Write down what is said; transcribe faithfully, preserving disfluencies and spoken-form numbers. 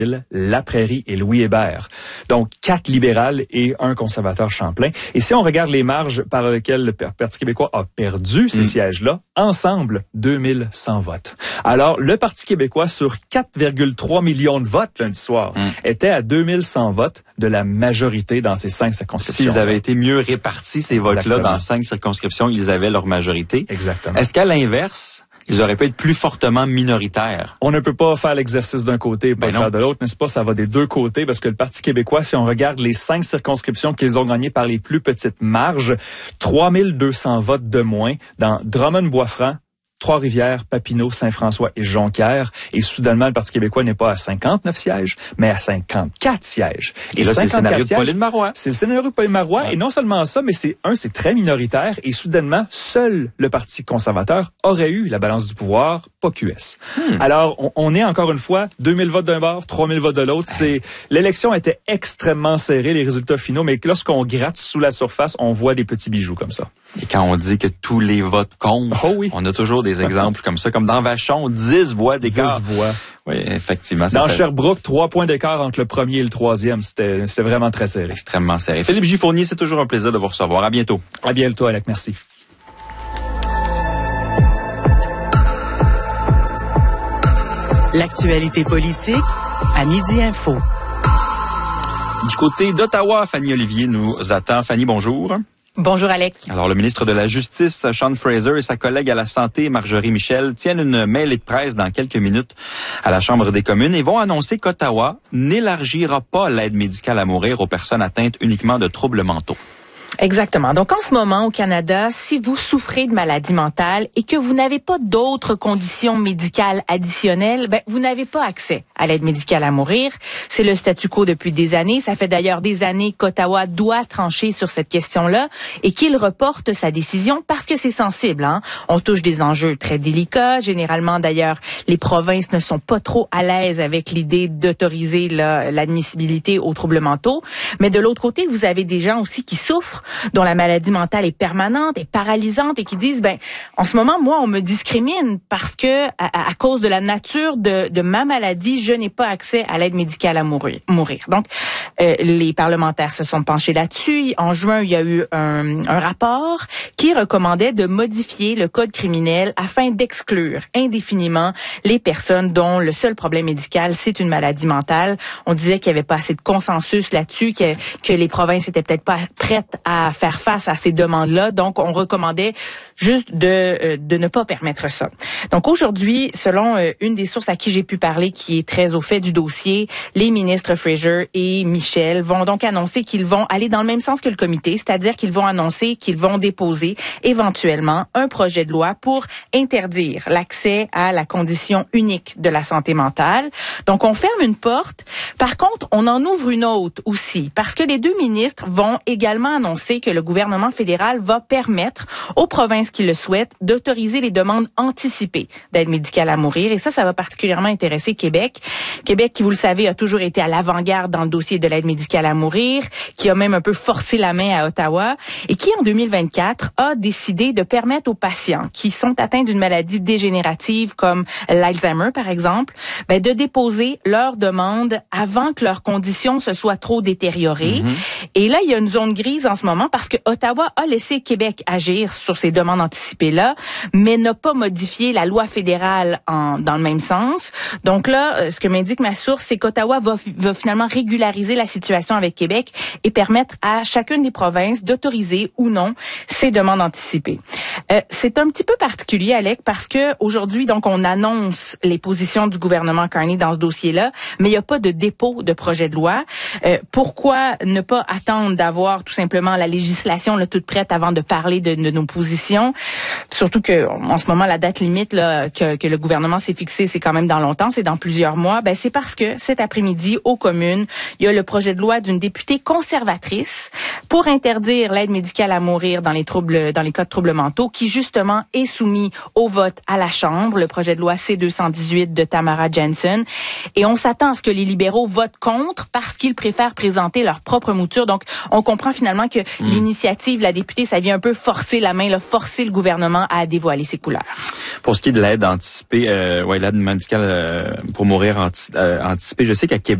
La Prairie et Louis Hébert. Donc, quatre libérales et un conservateur Champlain. Et si on regarde les marges par lesquelles le Parti québécois a perdu ces mmh. sièges-là, ensemble, deux mille cent votes. Alors, le Parti québécois, sur quatre virgule trois millions de votes lundi soir, mmh. était à deux mille cent votes de la majorité dans ces cinq circonscriptions. S'ils avaient été mieux répartis, ces votes-là, dans cinq circonscriptions, ils avaient leur majorité. Exactement. Est-ce qu'à l'inverse, ils auraient pu être plus fortement minoritaires? On ne peut pas faire l'exercice d'un côté et pas ben le faire de l'autre, n'est-ce pas? Ça va des deux côtés parce que le Parti québécois, si on regarde les cinq circonscriptions qu'ils ont gagnées par les plus petites marges, trois mille deux cents votes de moins dans Drummond-Bois-Franc, Trois-Rivières, Papineau, Saint-François et Jonquière. Et soudainement, le Parti québécois n'est pas à cinquante-neuf sièges, mais à cinquante-quatre sièges. Et, et là, c'est le scénario de Pauline Marois. C'est le scénario de Pauline Marois. Ouais. Et non seulement ça, mais c'est un, c'est très minoritaire. Et soudainement, seul le Parti conservateur aurait eu la balance du pouvoir, pas Q S. Hmm. Alors, on, on est encore une fois deux mille votes d'un bord, trois mille votes de l'autre. C'est, l'élection était extrêmement serrée, les résultats finaux. Mais lorsqu'on gratte sous la surface, on voit des petits bijoux comme ça. Et quand on dit que tous les votes comptent, oh oui. on a toujours des exemples comme ça. Comme dans Vachon, dix voix d'écart. dix voix. Oui, effectivement. Dans fait... Sherbrooke, trois points d'écart entre le premier et le troisième. C'était, c'était vraiment très serré. Extrêmement serré. Philippe J. Fournier, c'est toujours un plaisir de vous recevoir. À bientôt. À bientôt, Alec. Merci. L'actualité politique à Midi Info. Du côté d'Ottawa, Fanny Olivier nous attend. Fanny, bonjour. Bonjour, Alec. Alors, le ministre de la Justice, Sean Fraser, et sa collègue à la Santé, Marjorie Michel, tiennent une mêlée de presse dans quelques minutes à la Chambre des communes et vont annoncer qu'Ottawa n'élargira pas l'aide médicale à mourir aux personnes atteintes uniquement de troubles mentaux. Exactement. Donc, en ce moment, au Canada, si vous souffrez de maladie mentale et que vous n'avez pas d'autres conditions médicales additionnelles, ben, vous n'avez pas accès à l'aide médicale à mourir. C'est le statu quo depuis des années. Ça fait d'ailleurs des années qu'Ottawa doit trancher sur cette question-là et qu'il reporte sa décision parce que c'est sensible, hein. On touche des enjeux très délicats. Généralement, d'ailleurs, les provinces ne sont pas trop à l'aise avec l'idée d'autoriser là, l'admissibilité aux troubles mentaux. Mais de l'autre côté, vous avez des gens aussi qui souffrent, dont la maladie mentale est permanente et paralysante et qui disent, ben, en ce moment, moi, on me discrimine parce que, à, à cause de la nature de, de ma maladie, je n'ai pas accès à l'aide médicale à mourir. mourir. Donc, euh, les parlementaires se sont penchés là-dessus. En juin, il y a eu un, un rapport qui recommandait de modifier le code criminel afin d'exclure indéfiniment les personnes dont le seul problème médical, c'est une maladie mentale. On disait qu'il n'y avait pas assez de consensus là-dessus, que, que les provinces étaient peut-être pas prêtes à faire face à ces demandes-là. Donc, on recommandait juste de, euh, de ne pas permettre ça. Donc, aujourd'hui, selon euh, une des sources à qui j'ai pu parler, qui est très au fait du dossier, les ministres Fraser et Michel vont donc annoncer qu'ils vont aller dans le même sens que le comité, c'est-à-dire qu'ils vont annoncer qu'ils vont déposer éventuellement un projet de loi pour interdire l'accès à la condition unique de la santé mentale. Donc, on ferme une porte. Par contre, on en ouvre une autre aussi, parce que les deux ministres vont également annoncer que le gouvernement fédéral va permettre aux provinces qui le souhaitent d'autoriser les demandes anticipées d'aide médicale à mourir. Et ça, ça va particulièrement intéresser Québec. Québec, qui, vous le savez, a toujours été à l'avant-garde dans le dossier de l'aide médicale à mourir, qui a même un peu forcé la main à Ottawa et qui, en deux mille vingt-quatre, a décidé de permettre aux patients qui sont atteints d'une maladie dégénérative comme l'Alzheimer, par exemple, ben, de déposer leur demande avant que leur condition se soit trop détériorée. Mm-hmm. Et là, il y a une zone grise en ce moment parce que Ottawa a laissé Québec agir sur ces demandes anticipées-là, mais n'a pas modifié la loi fédérale en, dans le même sens. Donc là, ce que m'indique ma source, c'est qu'Ottawa va, va finalement régulariser la situation avec Québec et permettre à chacune des provinces d'autoriser ou non ces demandes anticipées. Euh, c'est un petit peu particulier, Alec, parce que aujourd'hui, donc, on annonce les positions du gouvernement Carney dans ce dossier-là, mais il n'y a pas de dépôt de projet de loi. Euh, pourquoi ne pas attendre d'avoir tout simplement la législation là, toute prête avant de parler de, de nos positions? Surtout que en ce moment, la date limite là, que, que le gouvernement s'est fixée, c'est quand même dans longtemps, c'est dans plusieurs mois. Ben, c'est parce que cet après-midi, aux communes, il y a le projet de loi d'une députée conservatrice pour interdire l'aide médicale à mourir dans les troubles, dans les cas de troubles mentaux, qui justement est soumis au vote à la Chambre, le projet de loi C deux cent dix-huit de Tamara Jensen. Et on s'attend à ce que les libéraux votent contre parce qu'ils préfèrent présenter leur propre mouture. Donc, on comprend finalement que mmh. l'initiative de la députée, ça vient un peu forcer la main, là, forcer le gouvernement à dévoiler ses couleurs. Pour ce qui est de l'aide anticipée, euh, ouais, l'aide médicale euh, pour mourir manière anti- euh, anticipée. Je sais qu'à Québec,